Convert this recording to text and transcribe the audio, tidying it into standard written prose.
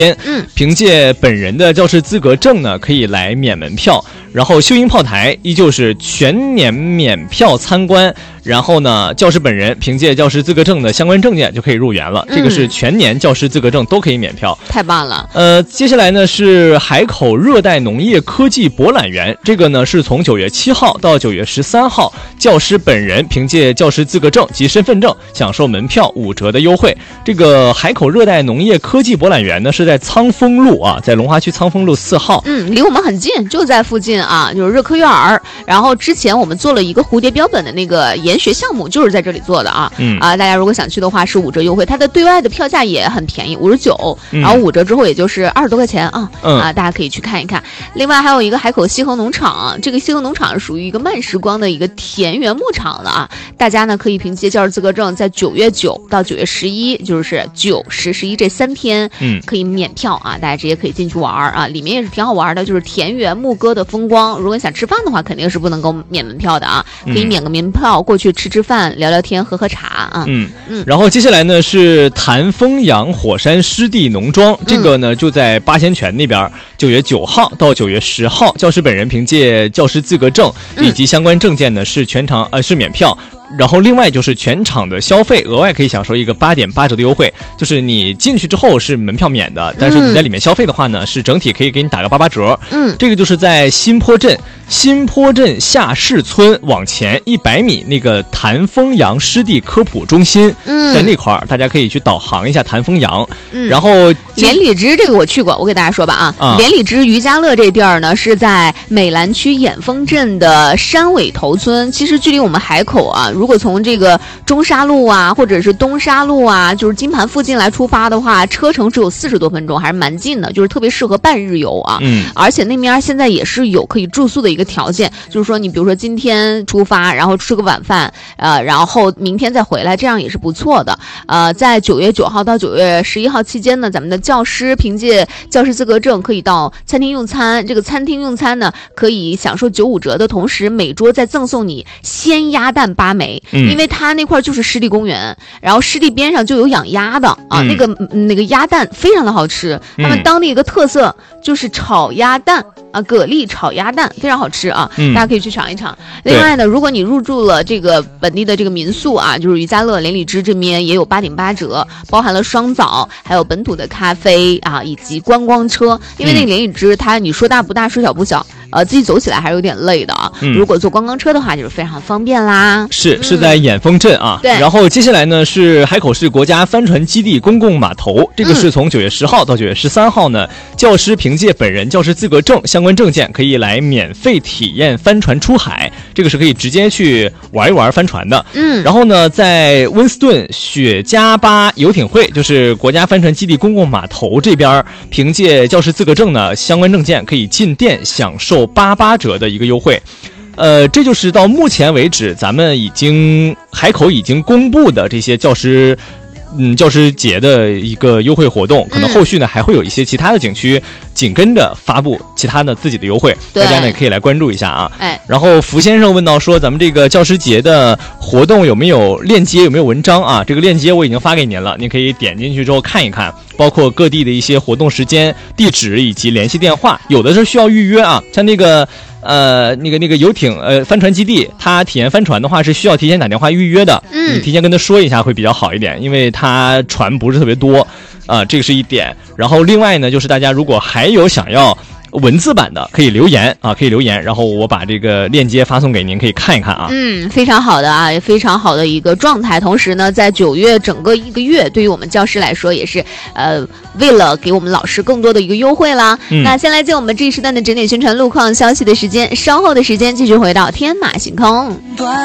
凭借本人的教师资格证呢，可以来免门票。然后秀英炮台依旧是全年免票参观，然后呢，教师本人凭借教师资格证的相关证件就可以入园了。这个是全年教师资格证都可以免票， 太棒了。 接下来呢是海口热带农业科技博览园，这个呢是从9月7号到9月13号，教师本人凭借教师资格证及身份证享受门票5折的优惠。这个海口热带农业科技博览园呢是在仓丰路啊，在龙华区仓丰路4号， 离我们很近，就在附近啊，就是热科院儿。然后之前我们做了一个蝴蝶标本的那个研学项目，就是在这里做的啊。大家如果想去的话是5折优惠，它的对外的票价也很便宜，59，然后5折之后也就是20多块钱啊。大家可以去看一看。另外还有一个海口西河农场，这个西河农场属于一个慢时光的一个田园牧场了啊。大家呢可以凭借教师资格证，在9月9到9月11，就是9、10、11这3天，可以免票啊，大家直接可以进去玩啊。里面也是挺好玩的，就是田园牧歌的风光。如果你想吃饭的话，肯定是不能够免门票的啊，可以免个门票过去吃饭、聊聊天、喝茶啊。 然后接下来呢是潭丰洋火山湿地农庄，这个呢就在八仙泉那边，9月9号到9月10号，教师本人凭借教师资格证以及相关证件呢是全场是免票。然后另外就是全场的消费额外可以享受一个8.8折的优惠，就是你进去之后是门票免的，但是你在里面消费的话呢，是整体可以给你打个88折。这个就是在新坡镇下市村往前100米那个潭丰洋湿地科普中心，在那块儿大家可以去导航一下潭丰洋。然后连理枝这个我去过，我给大家说吧啊，连理枝渔家乐这地儿呢是在美兰区眼峰镇的山尾头村，其实距离我们海口啊，如果从这个中沙路啊，或者是东沙路啊，就是金盘附近来出发的话，车程只有40多分钟，还是蛮近的，就是特别适合半日游啊。而且那边现在也是有可以住宿的一个条件，就是说你比如说今天出发，然后吃个晚饭，然后明天再回来，这样也是不错的。在9月9号到9月11号期间呢，咱们的教师凭借教师资格证可以到餐厅用餐，这个餐厅用餐呢可以享受95折的同时，每桌再赠送你鲜鸭蛋8枚。因为它那块就是湿地公园，然后湿地边上就有养鸭的啊，那个鸭蛋非常的好吃，他们当地一个特色就是炒鸭蛋啊，蛤蜊炒鸭蛋非常好吃啊，大家可以去尝一尝。另外呢，如果你入住了这个本地的这个民宿啊，就是渔家乐连理枝这边也有8.8折，包含了双早，还有本土的咖啡啊，以及观光车。因为那个连理枝它你说大不大，说小不小。自己走起来还是有点累的啊。如果坐观光车的话，就是非常方便啦。 是在眼峰镇啊。 对。 然后接下来呢是海口市国家帆船基地公共码头，这个是从9月10号到9月13号呢，教师凭借本人教师资格证相关证件可以来免费体验帆船出海，这个是可以直接去玩一玩帆船的。然后呢，在温斯顿雪茄巴游艇会，就是国家帆船基地公共码头这边，凭借教师资格证呢相关证件可以进店享受88折的一个优惠。这就是到目前为止咱们海口已经公布的这些教师节的一个优惠活动，可能后续呢还会有一些其他的景区紧跟着发布其他的自己的优惠，大家呢也可以来关注一下啊。然后福先生问到说，咱们这个教师节的活动有没有链接，有没有文章啊？这个链接我已经发给您了，您可以点进去之后看一看，包括各地的一些活动时间、地址以及联系电话，有的是需要预约啊，像那个游艇帆船基地，他体验帆船的话是需要提前打电话预约的，你提前跟他说一下会比较好一点，因为他船不是特别多这个是一点。然后另外呢，就是大家如果还有想要文字版的可以留言啊，然后我把这个链接发送给您，可以看一看啊。 非常好的啊，也非常好的一个状态。同时呢，在9月整个1个月，对于我们教师来说也是为了给我们老师更多的一个优惠啦。那先来进我们这一时段的整点宣传路况消息的时间，稍后的时间继续回到天马行空。